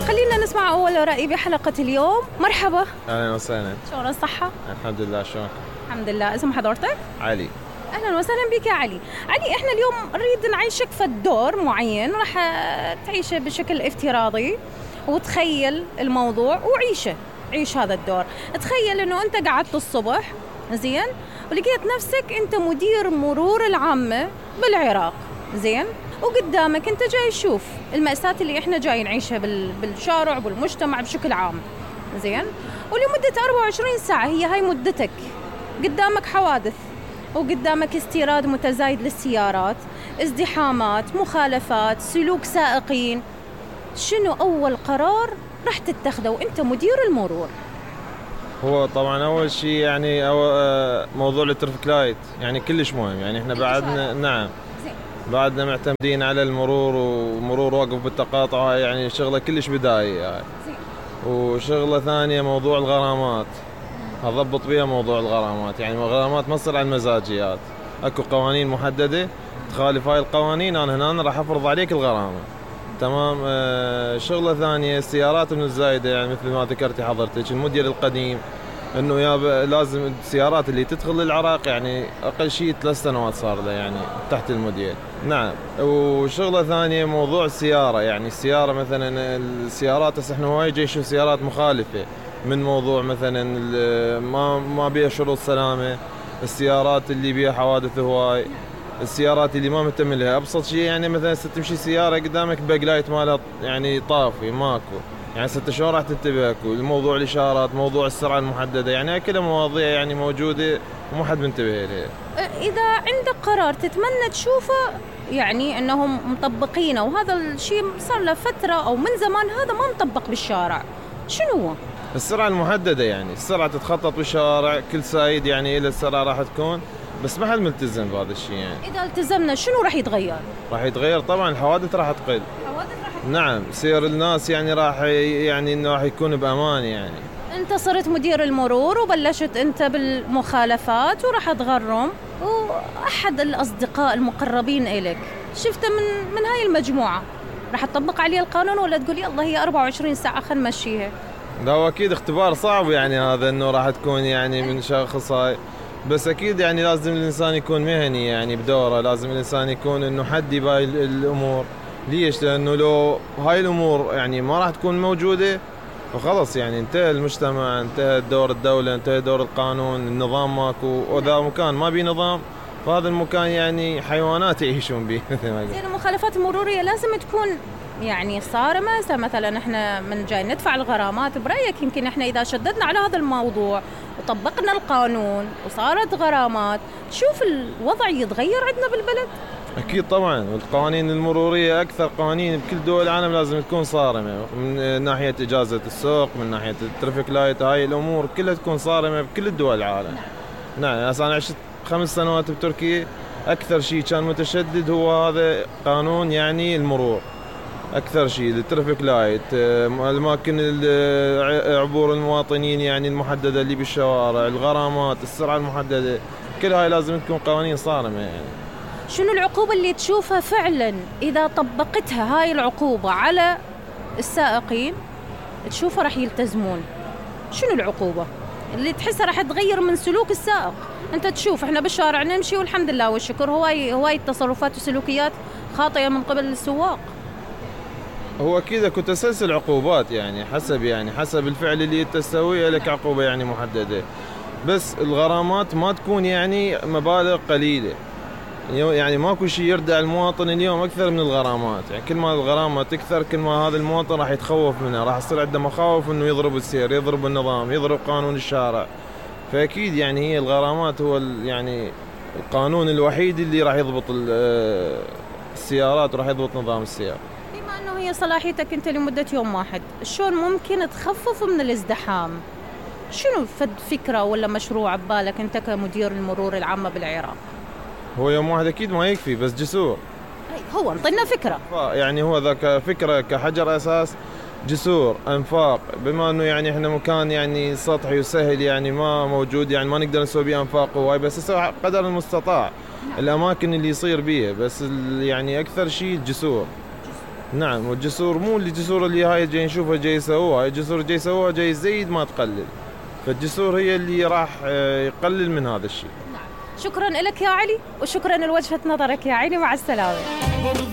خلينا نسمع أول رأي بحلقة اليوم. مرحبا. أهلا وسهلا. شلون الصحة؟ الحمد لله. شلونك؟ الحمد لله. اسم حضرتك؟ علي. أهلا وسهلا بك يا علي. علي، إحنا اليوم نريد نعيشك في دور معين راح تعيشه بشكل افتراضي، وتخيل الموضوع عيش هذا الدور. تخيل إنه أنت قعدت الصبح زين ولقيت نفسك أنت مدير مرور العامة بالعراق، زين، وقدامك أنت جاي تشوف المأساة اللي إحنا جاي نعيشها بالشارع وبالمجتمع بشكل عام، زين، ولمدة 24 ساعة هي هاي مدتك. قدامك حوادث، وقدامك استيراد متزايد للسيارات، ازدحامات، مخالفات، سلوك سائقين. شنو أول قرار راح تتخذه وأنت مدير المرور؟ هو طبعا أول شيء يعني موضوع الترافيك لايت يعني كلش مهم. يعني إحنا بعدنا نعم بعدنا معتمدين على المرور، ومرور واقف بالتقاطع، يعني شغلة كلش بدائي يعني. وشغلة ثانية موضوع الغرامات، هضبط بيها موضوع الغرامات. يعني الغرامات ما تصير على المزاجيات، اكو قوانين محددة، تخالف هاي القوانين أنا هنا راح أفرض عليك الغرامة. تمام. شغلة ثانية السيارات من الزايدة، يعني مثل ما ذكرتي حضرتك الموديل القديم، انه لازم السيارات اللي تدخل للعراق يعني اقل شيء 3 سنوات صار له يعني تحت الموديل. نعم. وشغله ثانيه موضوع السياره، يعني السياره مثلا السيارات هسه احنا وايد نشوف سيارات مخالفه، من موضوع مثلا ما بيها شروط سلامه، السيارات اللي بيها حوادث هواي، السيارات اللي ما مهتم لها. ابسط شيء يعني مثلا تمشي سياره قدامك باك لايت مالها يعني طافي ماكو، يعني ستة شلون راح تنتبه؟ اكو الموضوع الاشارات، موضوع السرعه المحدده، يعني هاي كلها مواضيع يعني موجوده ومو حد منتبه لها. اذا عندك قرار تتمنى تشوفه يعني انهم مطبقينه، وهذا الشيء صار له فتره او من زمان هذا ما مطبق بالشارع، شنو هو؟ السرعه المحدده، يعني السرعه تتخطط بالشارع، كل سايد يعني له السرعه راح تكون، بس ما حد ملتزم بهذا الشيء. يعني اذا التزمنا شنو راح يتغير؟ راح يتغير طبعا، الحوادث راح تقل. نعم، سير الناس يعني يعني انه راح يكون بامان. يعني انت صرت مدير المرور وبلشت انت بالمخالفات وراح تغرم، واحد الاصدقاء المقربين اليك شفته من هاي المجموعه، راح تطبق عليه القانون ولا تقول يلا هي 24 ساعه خلينا نمشيها؟ لا، هو اكيد اختبار صعب يعني هذا، انه راح تكون يعني من شخص هاي، بس اكيد يعني لازم الانسان يكون مهني يعني بدوره، لازم الانسان يكون انه حدي بهاي الامور. ليش؟ لانه لو هاي الامور يعني ما راح تكون موجوده وخلص، يعني انتهى المجتمع، انتهى دور الدوله، انتهى دور القانون، النظام ماكو، واذا مكان ما بي نظام فهذا المكان يعني حيوانات يعيشون به مثل ما قلت. المخالفات المروريه لازم تكون يعني صارمه. مثلا احنا من جاي ندفع الغرامات، برايك يمكن احنا اذا شددنا على هذا الموضوع وطبقنا القانون وصارت غرامات، تشوف الوضع يتغير عندنا بالبلد؟ أكيد طبعاً. والقوانين المرورية أكثر قوانين بكل دول العالم لازم تكون صارمة، من ناحية إجازة السوق، من ناحية الترافيك لايت، هاي الأمور كلها تكون صارمة بكل الدول العالم. نعم. أنا عشت 5 سنوات بتركيا، أكثر شيء كان متشدد هو هذا قانون يعني المرور، أكثر شيء الترافيك لايت، الأماكن عبور المواطنين يعني المحددة اللي بالشوارع، الغرامات، السرعة المحددة، كل هاي لازم تكون قوانين صارمة. يعني شنو العقوبة اللي تشوفها فعلا إذا طبقتها هاي العقوبة على السائقين تشوفها راح يلتزمون؟ شنو العقوبة اللي تحسها راح تغير من سلوك السائق؟ أنت تشوف إحنا بالشارع نمشي والحمد لله والشكر هواي تصرفات وسلوكيات خاطئة من قبل السواق. هو أكيد اكو تسلسل عقوبات، يعني حسب الفعل اللي انت تسويه لك عقوبة يعني محددة، بس الغرامات ما تكون يعني مبالغ قليلة. يعني ماكو شيء يردع المواطن اليوم اكثر من الغرامات. يعني كل ما الغرامه تكثر كل ما هذا المواطن راح يتخوف منها، راح يصير عنده مخاوف انه يضرب السير، يضرب النظام، يضرب قانون الشارع. فاكيد يعني هي الغرامات هو يعني القانون الوحيد اللي راح يضبط السيارات وراح يضبط نظام السيارة. بما انه هي صلاحيتك انت لمده يوم واحد، شلون ممكن تخفف من الازدحام؟ شنو فكره ولا مشروع ببالك انت كمدير المرور العامه بالعراق؟ هو يوم واحد اكيد ما يكفي، بس جسور. هو انطينا فكره. يعني هو ذاك فكره كحجر اساس، جسور، انفاق. بما انه يعني احنا مكان يعني سطحي وسهل، يعني ما موجود، يعني ما نقدر نسوي بيه انفاق هواي، بس نسوي قدر المستطاع الاماكن اللي يصير بيها، بس يعني اكثر شيء الجسور. نعم، والجسور مو الجسور اللي هاي جاي نشوفها جاي يسووها، هاي الجسور جاي يسووها جاي يزيد ما تقلل، فالجسور هي اللي راح يقلل من هذا الشيء. شكرا لك يا علي، وشكرا لوجهة نظرك يا علي، مع السلامة.